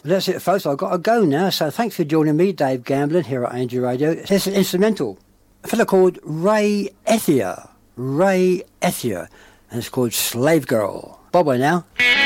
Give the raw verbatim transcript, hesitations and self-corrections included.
That's it, folks. I've got to go now. So thanks for joining me, Dave Gamblin, here at Angel Radio. It's an instrumental. A fellow called Ray Ethier. Ray Ethier. And it's called Slave Girl. Bye-bye now.